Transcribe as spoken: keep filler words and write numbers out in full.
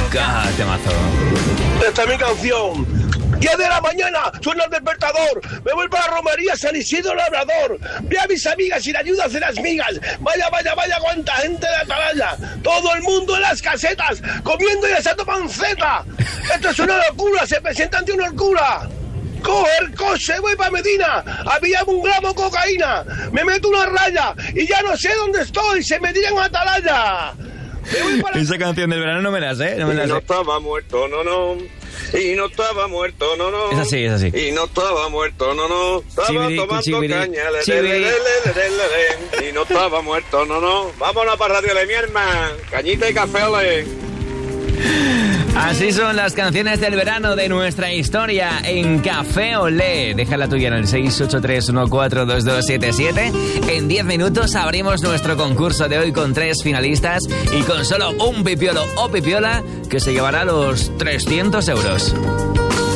Ah, temazo. Esta es mi canción. diez de la mañana, suena el despertador. Me voy para la romería San Isidro Labrador. Ve a mis amigas y le ayudo a hacer las migas. Vaya, vaya, vaya, cuánta gente de Atalaya. Todo el mundo en las casetas, comiendo y asando panceta. Esto es una locura, se presenta ante una locura. Coge el coche, voy para Medina, había un gramo de cocaína, me meto una raya y ya no sé dónde estoy, se me tiran a Atalaya. Para... Esa canción del verano no me la sé, no me la sé. Y no estaba muerto, no, no. Y no estaba muerto, no, no. Es así, es así. Y no estaba muerto, no, no. Estaba chibiri, tomando chibiri, caña. Le, chibiri. le, le, le, le, le, le. Y no estaba muerto, no, no. Vámonos para Radio Le, mi hermano. Cañita y café, ole. Así son las canciones del verano de nuestra historia en Café Olé. Deja la tuya en el seis ocho tres uno cuatro dos dos siete siete. En diez minutos abrimos nuestro concurso de hoy con tres finalistas y con solo un pipiolo o pipiola que se llevará los trescientos euros.